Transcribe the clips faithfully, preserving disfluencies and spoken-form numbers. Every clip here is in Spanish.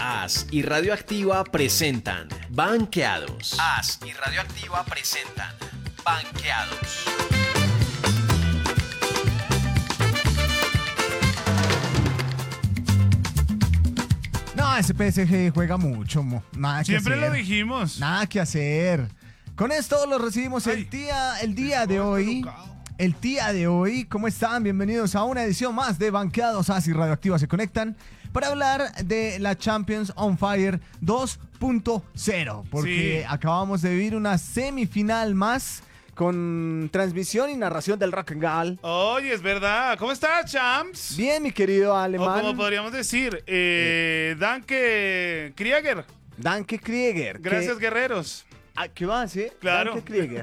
As y Radioactiva presentan Banqueados. As y Radioactiva presentan Banqueados. No, ese P S G juega mucho, mo. Nada que Siempre hacer. lo dijimos. Nada que hacer. Con esto lo recibimos el día, el día de hoy. El día de hoy, ¿cómo están? Bienvenidos a una edición más de Banqueados. As y Radioactiva se conectan para hablar de la Champions on Fire dos punto cero. Porque Sí. acabamos de vivir una semifinal más con transmisión y narración del rock and roll. Oye, es verdad. ¿Cómo estás, champs? Bien, mi querido O alemán. como podríamos decir, eh, Danke Krieger. Danke Krieger. Gracias, que- guerreros. Ah, ¿qué va a hacer? Claro. Danke Krieger.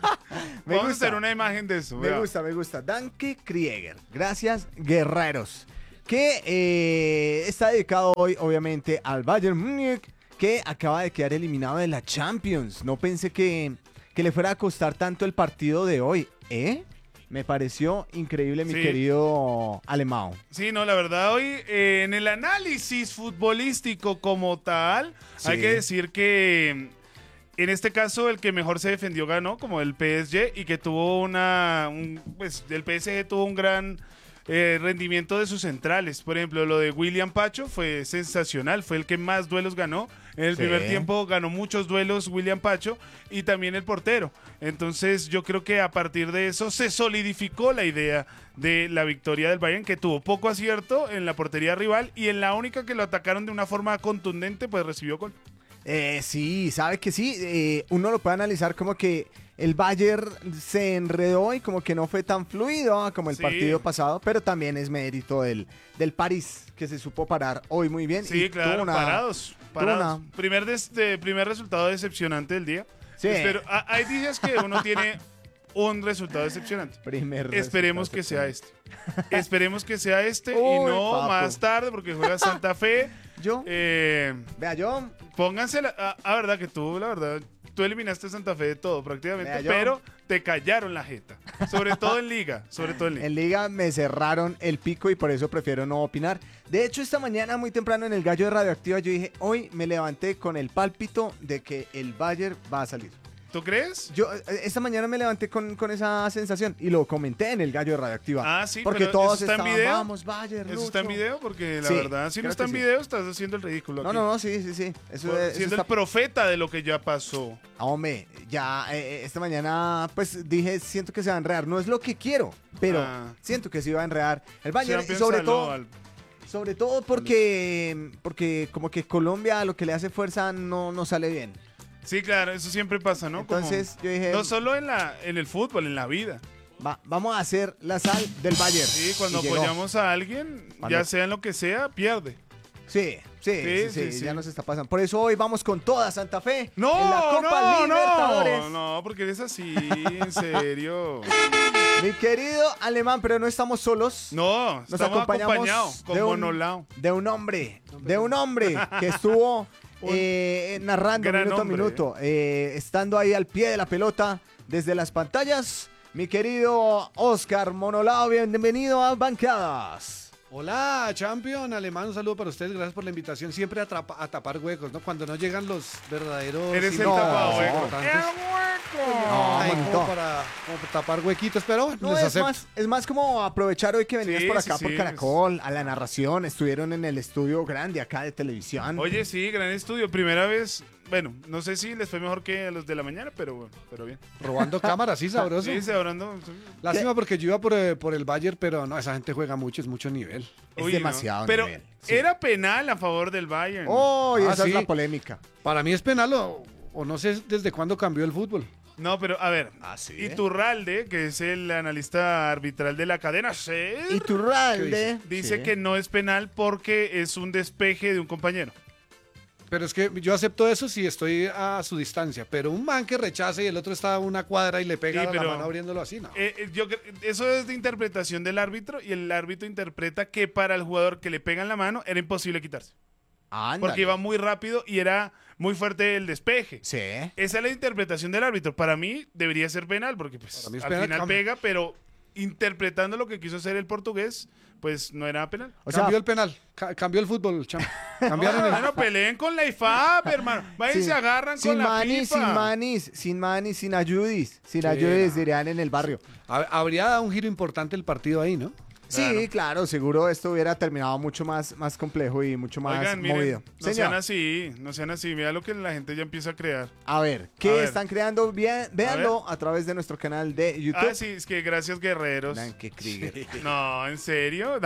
Me Vamos gusta. a hacer una imagen de eso. Me vea. gusta, me gusta. Danke Krieger. Gracias, guerreros. Que eh, está dedicado hoy, obviamente, al Bayern Múnich, que acaba de quedar eliminado de la Champions. No pensé que, que le fuera a costar tanto el partido de hoy, ¿eh? Me pareció increíble, mi Sí. querido Alemão. Sí, no, la verdad, hoy eh, en el análisis futbolístico como tal, Sí. hay que decir que en este caso el que mejor se defendió ganó, como el P S G, y que tuvo una, un- pues el P S G tuvo un gran eh, rendimiento de sus centrales. Por ejemplo, lo de William Pacho fue sensacional, fue el que más duelos ganó. En el Sí. primer tiempo ganó muchos duelos William Pacho y también el portero. Entonces yo creo que a partir de eso se solidificó la idea de la victoria del Bayern, que tuvo poco acierto en la portería rival y en la única que lo atacaron de una forma contundente, pues recibió gol. Eh, sí, sabe que sí. eh, uno lo puede analizar como que el Bayern se enredó y como que no fue tan fluido ah, como el Sí. partido pasado, pero también es mérito del, del París, que se supo parar hoy muy bien. Sí, y tuvo claro, una- parados. tuvo parados. una- Primer, des- de- primer resultado decepcionante del día. Sí. Espero- a- hay días que uno tiene un resultado decepcionante. Primer Esperemos resultado que sea excepcional. este. Esperemos que sea este y Uy, no papo. más tarde porque juega Santa Fe. Yo, Eh, vea yo, pónganse la, a, a verdad que tú, la verdad, tú eliminaste a Santa Fe de todo prácticamente, Vea yo. pero te callaron la jeta. Sobre todo en liga, sobre todo en liga. en Liga me cerraron el pico y por eso prefiero no opinar. De hecho, esta mañana muy temprano en el Gallo de Radioactiva yo dije, hoy me levanté con el pálpito de que el Bayern va a salir. ¿Tú crees? Yo eh, esta mañana me levanté con, con esa sensación y lo comenté en el Gallo de Radioactiva. Ah, sí, porque pero todos ¿eso está en estaban, video? vamos, Bayern, ¿Eso está en Lucho". video? Porque la Sí, verdad, si creo no está que en sí. video, estás haciendo el ridículo. No, aquí. no, no, sí, sí, sí. Eso, Por- eso siendo está... el profeta de lo que ya pasó. Ah, hombre, ya eh, eh, esta mañana pues dije, siento que se va a enredar. No es lo que quiero, pero Ah. siento que sí va a enredar el Bayern. Y Champions sobre saló todo, al- sobre todo porque, porque como que Colombia lo que le hace fuerza no, no sale bien. Sí, claro, eso siempre pasa, ¿no? Como- Entonces yo dije, no solo en, la, en el fútbol, en la vida. va- vamos a hacer la sal del Bayern. Sí, cuando Y llegó. apoyamos a alguien, Cuando- ya sea en lo que sea, pierde. Sí, sí, sí, Sí, sí, sí, ya sí. nos está pasando. Por eso hoy vamos con toda Santa Fe No, en la Copa no, Libertadores. no, no, porque eres así, en serio. Mi querido Alemán, pero no estamos solos. No, Nos estamos acompañamos acompañados con de un- Monolao. De un hombre, de un hombre que estuvo eh, narrando gran minuto hombre. a minuto, eh, estando ahí al pie de la pelota desde las pantallas. Mi querido Oscar Monolao, bienvenido a Banqueadas. Hola, Champion, Alemán, un saludo para ustedes, gracias por la invitación. Siempre a, trapa- a tapar huecos, ¿no? Cuando no llegan los verdaderos... Eres el no, tapahueco. importantes. ¡El hueco! No, Ay, manito. como para, como para tapar huequitos, pero bueno, No, les es acepto. más, es más como aprovechar hoy que venías Sí, por sí, acá por sí, Caracol, a la narración, estuvieron en el estudio grande acá de televisión. Oye, sí, gran estudio. Primera vez, bueno, no sé si les fue mejor que a los de la mañana, pero bueno, pero bien. Robando cámaras, sí, sabroso. Sí, se hablando. Lástima porque yo iba por, eh, por el Bayern, pero no, esa gente juega mucho, es mucho nivel. Es Uy, demasiado no. Pero nivel, sí. era penal a favor del Bayern. Oh, y Ah, esa sí. es la polémica. Para mí es penal o, o no sé desde cuándo cambió el fútbol. No, pero a ver. Ah, sí, Iturralde, que es el analista arbitral de la cadena SER, Iturralde. dice Sí. que no es penal porque es un despeje de un compañero. Pero es que yo acepto eso si estoy a su distancia, pero un man que rechace y el otro está a una cuadra y le pega Sí, la pero- mano abriéndolo así, no. Eh, eh, yo, cre- eso es de interpretación del árbitro y el árbitro interpreta que para el jugador que le pegan la mano era imposible quitarse. Ándale. Porque iba muy rápido y era muy fuerte el despeje. Sí. Esa es la interpretación del árbitro. Para mí debería ser penal porque pues, Para mí es al penal, final cambia. pega, pero interpretando lo que quiso hacer el portugués, pues no era penal. O sea, cambió el penal, ca- cambió el fútbol, chamo. Cambiaron el... Bueno, peleen con la I F A P, hermano. Vayan y se agarran sin con la manis, FIFA. sin manis, sin manis, sin ayudis, sin Sí, ayudis, no. dirían en el barrio. Ha- Habría dado un giro importante el partido ahí, ¿no? Sí, Claro. claro, seguro esto hubiera terminado mucho más, más complejo y mucho más Oigan, miren, movido. no Señor, sean así, no sean así. Mira lo que la gente ya empieza a crear. a ver, ¿qué A ver. están creando? Bien, véanlo a, través de nuestro canal de YouTube. Ah, sí, es que gracias, guerreros. Vean qué Krieger. No, ¿en serio?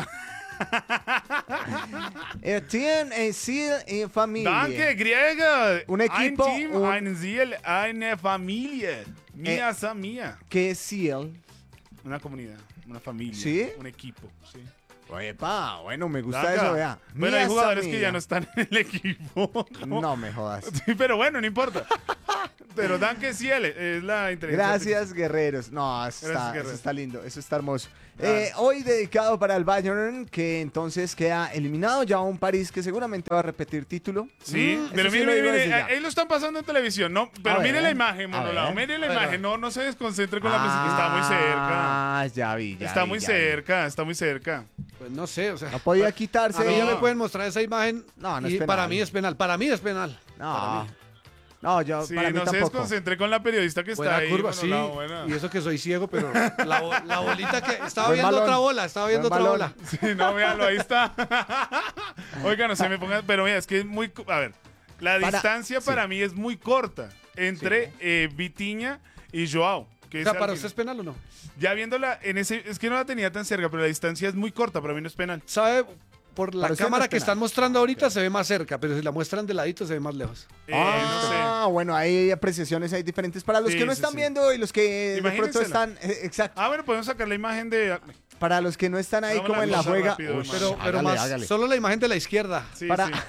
Eh, Team eh, Seal y familia. Danke, griego. Un equipo, Ein Team, un- ein Ziel, eine Familie. Mia Eh. sa mía. ¿Qué es Seal? Una comunidad, una familia. ¿Sí? Un equipo, sí. Epa, bueno, me gusta Danke. eso, vea. Bueno, hay Mía jugadores que Samia. ya no están en el equipo. No me jodas. Sí, pero bueno, no importa. Pero Danke Ciel es la inteligencia. Gracias, guerreros. No, eso, Gracias, está, eso guerreros. está lindo, eso está hermoso. Claro. Eh, hoy dedicado para el Bayern, que entonces queda eliminado ya un París que seguramente va a repetir título. Sí, Mm, pero eso sí mire, lo mire, digo mire, desde ya. ahí lo están pasando en televisión, ¿no? Pero A mire ver, la imagen, a monolado, ver. mire la Bueno. imagen, no, no se desconcentre con la presentación, está muy cerca. Ah, ya vi, ya Está vi, muy ya vi. cerca, está muy cerca. Pues no sé, o sea... No podía quitarse. A mí ya No. me pueden mostrar esa imagen No, no y es penal. para mí es penal. Para mí es penal. No, no, yo Sí, para mí no se tampoco. desconcentre con la periodista que está Buena ahí. curva, sí. monolado, buena. Y eso que soy ciego, pero la, bo- la bolita que... Estaba Buen viendo balón. otra bola, estaba viendo Buen otra balón. bola. Sí, no, véanlo, ahí está. Oiga, no se me pongan, pero mira, es que es muy... cu- A ver, la Para- distancia sí. para mí es muy corta entre eh, Vitinha y Joao. Que O es sea, al ¿para final. usted es penal o no? Ya viéndola en ese... Es que no la tenía tan cerca, pero la distancia es muy corta, para mí no es penal. ¿Sabe? Por la Para usted no cámara es que penal. están mostrando ahorita se ve más cerca, pero si la muestran de ladito se ve más lejos. Eh, Ah, no sé. bueno, hay apreciaciones ahí diferentes para los Sí, que no sí, están sí. viendo y los que de pronto Imagínensela. están, eh, exacto, Ah, bueno, podemos sacar la imagen de... para los que no están ahí Hagamos como la en la cosa juega. rápido, Uy, hermano. Pero, pero hágale, más, hágale. solo la imagen de la izquierda. Sí, Para- sí.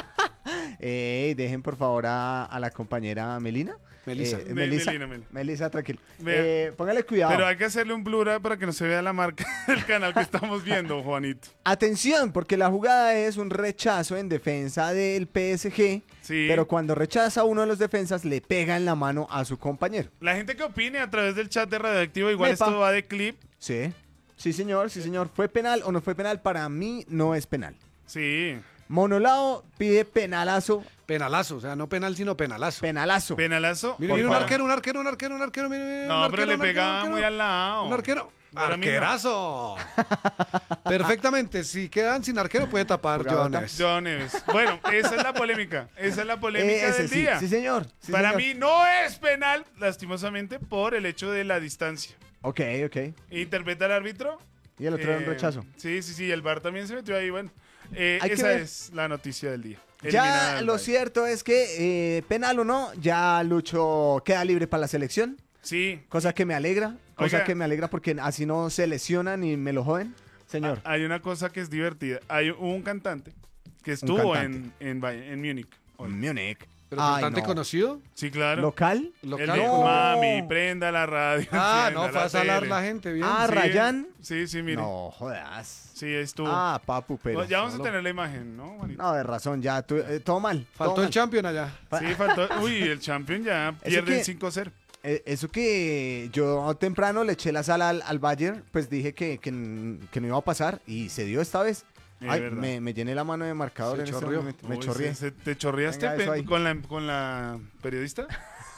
Ey, dejen por favor a, a la compañera Melina. Melissa. Eh, Me- Melissa, Melina, Melina. Melissa, tranquilo. Vea. Eh, póngale cuidado. Pero hay que hacerle un blur para que no se vea la marca del canal que estamos viendo, Juanito. Atención, porque la jugada es un rechazo en defensa del P S G, Sí. pero cuando rechaza uno de los defensas le pega en la mano a su compañero. La gente que opine a través del chat de Radioactivo, igual Mepa. esto va de clip. Sí, sí señor, sí señor. ¿Fue penal o no fue penal? Para mí no es penal. Sí. Monolao pide penalazo, Penalazo, o sea, no penal, sino penalazo. penalazo. Penalazo. Mire, Por mire, un favor. arquero, un arquero, un arquero, un arquero, mire, mire, No, un pero arquero, le un arquero, pegaba un arquero. muy al lado. Un arquero. Ahora mismo. Arquerazo. Perfectamente. Si quedan sin arquero, puede tapar Jugador Joao tap- Neves. Joao Neves. Bueno, esa es la polémica. Esa es la polémica Eh, ese del sí, día. sí señor. sí, Para señor. mí no es penal, lastimosamente, por el hecho de la distancia. Ok, ok. Interpreta el árbitro. Y el otro era un Eh, rechazo. Sí, sí, sí. El V A R también se metió ahí. Bueno, eh, Hay que esa ver. es la noticia del día. Eliminada Ya del lo Bayern. cierto es que, eh, penal o no, ya Lucho queda libre para la selección. Sí. Cosa que me alegra. Cosa Oiga. que me alegra porque así no se lesionan y me lo joden. Señor. Ah, hay una cosa que es divertida. Hay un cantante que estuvo cantante. en, en, Bay- en Múnich. hoy. Múnich. Pero Ay, bastante no. conocido. Sí, claro. ¿Local? Local. El de, No. Mami, prenda la radio. Ah, encienda no, fue a la salar tele". la gente, bien. Ah, Sí, Rayán. Sí, sí, mire. No, jodas. Sí, estuvo. Ah, papu, pero. Bueno, ya vamos solo. a tener la imagen, ¿no, Juanito? No, de razón, ya. tú- eh, todo mal. todo Faltó el mal. champion allá. Sí, faltó. Uy, el champion ya pierde que- cinco cero. Eh, eso que yo temprano le eché la sala al, al Bayern, pues dije que, que, n- que no iba a pasar y se dio esta vez. Es Ay, verdad. me, me llené la mano de marcador Se en este chorreó. momento. Me Uy, chorrié. se- se- ¿Te chorreaste Venga, eso pe- ahí. con la, con la periodista?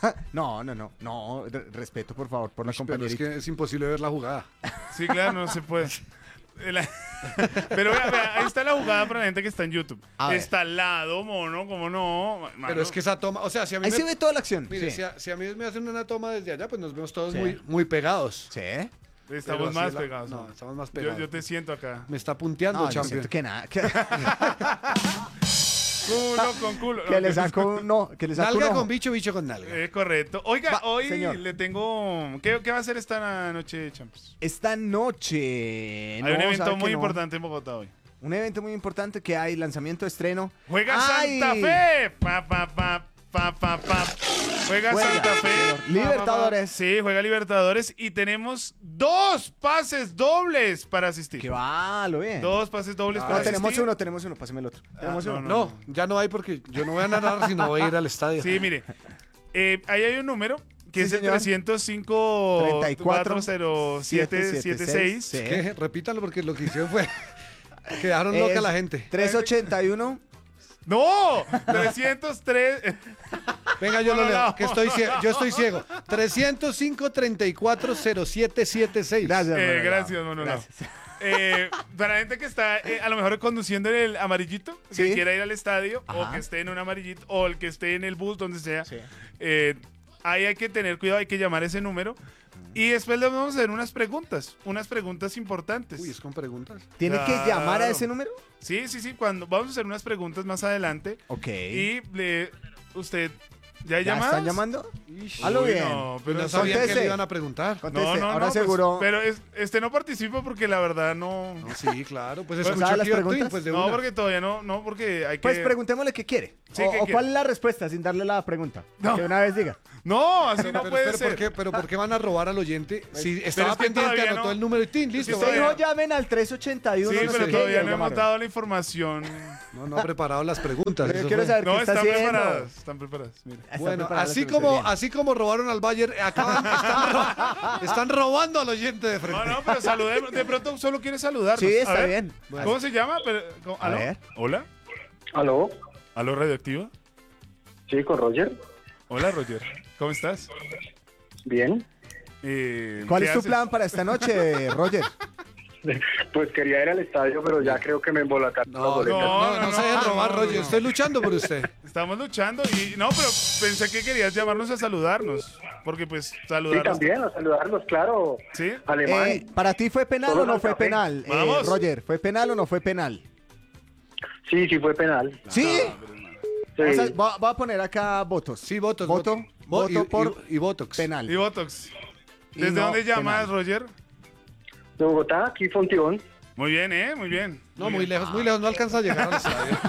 No, no, no, no. re- Respeto, por favor, por la Pero es compañerita. que es imposible ver la jugada. Sí, claro, no se puede. La- Pero vea, vea, ahí está la jugada para la gente que está en YouTube. A ver. Está al lado, mono, ¿cómo no? Mano. Pero es que esa toma, o sea, si a mí Ahí me, se ve toda la acción. mire, sí. si, a, si a mí me hacen una toma desde allá, pues nos vemos todos Sí. muy, muy pegados. Sí. Estamos Pero así más es la- pegados. no, ¿no? estamos más Yo, pegados. yo te siento acá. Me está punteando No, el yo champion. siento que nada. Que, Culo con culo. que le saco un no, que le saco un Nalga ojo. con bicho, bicho con nalga. Eh, correcto. Oiga, Va, hoy señor. le tengo... ¿Qué, qué va a hacer esta noche, Champs? Esta noche. Hay no, un sabe evento que muy no. importante en Bogotá hoy. Un evento muy importante que hay, lanzamiento, estreno. Juega ¡Ay! Santa Fe. Pa, pa, pa, pa, pa, pa. Juega, Juega, Santa Fe. señor. Pa, pa, Libertadores. pa. Sí, juega Libertadores. Y tenemos dos pases dobles para asistir. Que va, lo ve. Dos pases dobles No, para tenemos asistir. uno, tenemos uno, pásame el otro. Tenemos no, uno. No, ya no hay porque yo no voy a narrar, sino voy a ir al estadio. Sí, mire. eh, ahí hay un número que Sí, es el señor. trescientos cinco treinta y cuatro, cuatro cero siete siete seis. Sí. ¿Qué? Repítalo porque lo que hicieron fue... Quedaron loca Es la gente. trescientos ochenta y uno, No, trescientos tres. Venga, yo No, lo no, leo, no. que estoy ciego. Yo estoy ciego. trescientos cinco, treinta y cuatro, cero siete siete seis. Gracias, Eh, Manolo. gracias, Manolo. Gracias. Eh, para la gente que está eh, a lo mejor conduciendo en el amarillito, que Sí. quiera ir al estadio, o Ajá. que esté en un amarillito, o el que esté en el bus, donde sea, Sí. eh, ahí hay que tener cuidado, hay que llamar ese número. Y después le vamos a hacer unas preguntas, unas preguntas importantes. Uy, es con preguntas. ¿Tiene que Claro. llamar a ese número? Sí, sí, sí, cuando vamos a hacer unas preguntas más adelante. Ok. Y le, usted, ¿ya hay ¿Ya llamadas? están llamando? Ish. Halo Uy, bien. No, pero no eso- sabía que conteste. le iban a preguntar. Conteste. no, no, Ahora no, pues, seguro. pero es- este no participa porque la verdad no. No, sí, claro. Pues Pues, escuchó ¿sabe las Tío Twin, preguntas? pues de No, una. porque todavía no, no, porque hay que. Pues preguntémosle qué quiere. Sí, o, ¿qué o quiere? cuál es la respuesta sin darle la pregunta. No. Que una vez diga. No, así Pero, no pero, puede pero, ser. ¿por qué, pero ¿por qué van a robar al oyente? Si estaba es que pendiente, todavía anotó no. el número y tin, listo. Sí, Usted todavía- dijo llamen al tres ochenta y uno. Sí, no pero sé qué, todavía y no hemos llamaron. dado la información. No, no ha preparado las preguntas. Pero yo eso quiero fue. saber No, qué está están haciendo. preparadas. Están preparadas. Mira. Está Bueno, preparada la así pregunta, como, bien. así como robaron al Bayern, acaban, están, ro- están robando al oyente de frente. No, no, pero saludemos. De pronto solo quiere saludar. Sí, está bien. ¿Cómo se llama? Pero, ¿cómo? A ¿Aló? ver. ¿Hola? ¿Aló? ¿Aló, Radioactiva? Sí, con Roger. Hola, Roger. ¿Cómo estás? Bien. Eh, ¿Cuál ¿qué es tu haces? plan para esta noche, Roger? Pues quería ir al estadio, pero ya creo que me embolataron las No, no, boletas. no, no, no, no, se dejen no, robar, no, Roger. no. Estoy luchando por usted. Estamos luchando y no, pero pensé que querías llamarnos a saludarnos. Porque pues Sí, saludarnos. también, a saludarlos, claro. ¿Sí? Alemán. Eh, ¿Para ti fue penal Solo o no al fue café. penal? Eh, Vamos. Roger, ¿fue penal o no fue penal? Sí, sí fue penal. ¿Sí? Sí. Vamos a- va- voy a poner acá votos. Sí, votos. Voto, Vo- voto y, por y, y Botox. penal. Y Botox. Y ¿Desde no dónde llamas, penal. Roger? De Bogotá, aquí Fontión. Muy bien, ¿eh? Muy bien. No, muy bien. lejos, muy lejos. No alcanza a llegar al estadio.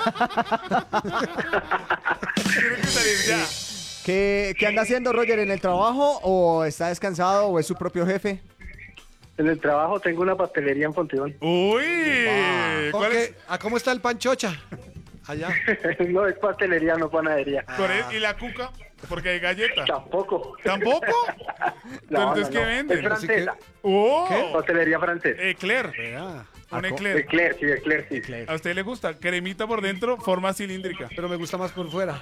Tiene que salir ya. ¿Qué, ¿Qué anda haciendo Roger en el trabajo o está descansado o es su propio jefe? En el trabajo tengo una pastelería en Fontión. Uy. ¿Cuál Ok, es? ¿a cómo está el panchocha? Allá. No, es pastelería, no panadería. ¿Cuál es? ¿Y la cuca? Porque hay galleta. Tampoco. ¿Tampoco? ¿Pero No, entonces no, qué no. venden? Es francesa. ¡Oh! Pastelería francesa. Eclair. Vea. Un Aco- eclair. Eclair, sí, Eclair, sí. ¿A usted le gusta? Cremita por dentro, forma cilíndrica. Pero me gusta más por fuera.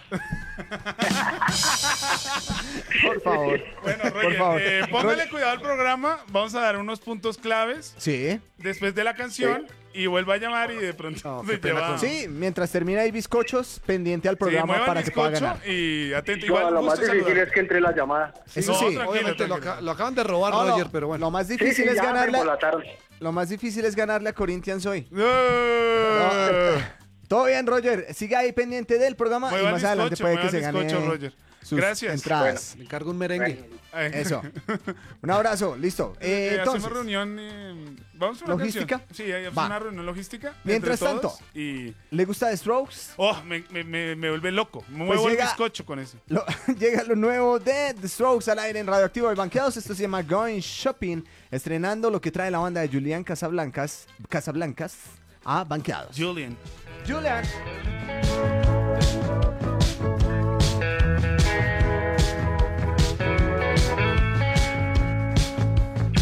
Por favor. Bueno, Por Roger, favor. eh, póngale Roger- cuidado al programa. Vamos a dar unos puntos claves Sí. después de la canción y vuelva a llamar y de pronto No, se qué pena lleva... con- Sí, mientras termina ahí bizcochos, pendiente al Sí, programa mueva el para que pueda bizcocho ganar. y atento. No, Igual lo más gusto difícil saludar. es que entre la llamada. Eso No, sí. tranquilo, Obviamente lo, tranquilo. aca- lo acaban de robar, No, no, Roger, pero bueno. Lo más Sí, difícil sí, es ya me ganarle. embolataron. Lo más difícil es ganarle a Corinthians hoy. ¡Eh! Todo bien, Roger. Siga ahí pendiente del programa Mueva y más el adelante bizcocho, puede mueva que el se gane bizcocho, Roger. sus Gracias. entradas. Le encargo un merengue. Ay. Eso. Un abrazo. Listo. Eh, Eh, entonces, hacemos reunión. eh, ¿Vamos a una ¿Logística? canción? Sí, hay Va. una reunión logística. Mientras entre todos tanto. Y. ¿le gusta The Strokes? Oh, me, me, me, me vuelve loco. Me muevo Pues llega- el bizcocho con eso. Lo- llega lo nuevo de The Strokes al aire en Radioactivo y Banqueados. Esto se llama Going Shopping, estrenando lo que trae la banda de Julián Casablancas, Casablancas a Banqueados. Julian. Julian.